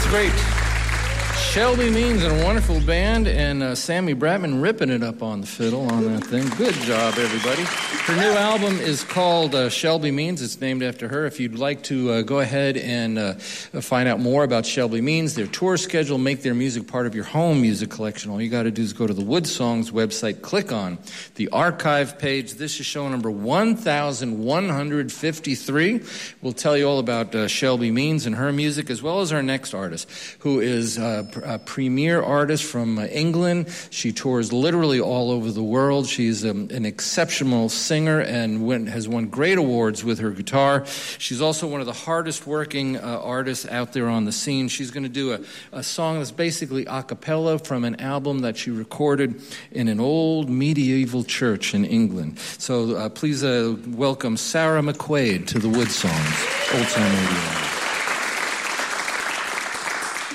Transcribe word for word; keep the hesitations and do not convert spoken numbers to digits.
great. Shelby Means and a wonderful band, and uh, Sammy Bratman ripping it up on the fiddle on that thing. Good job, everybody. Her new album is called uh, Shelby Means. It's named after her. If you'd like to uh, go ahead and uh, find out more about Shelby Means, their tour schedule, make their music part of your home music collection, all you got to do is go to the Wood Songs website, click on the archive page. This is show number one thousand one hundred fifty-three. We'll tell you all about uh, Shelby Means and her music, as well as our next artist, who is uh, a premier artist from uh, England. She tours literally all over the world. She's um, an exceptional singer and win, has won great awards with her guitar. She's also one of the hardest working uh, artists out there on the scene. She's going to do a, a song that's basically a cappella from an album that she recorded in an old medieval church in England. So uh, please uh, welcome Sarah McQuaid to the Wood Songs, Old Time Radio.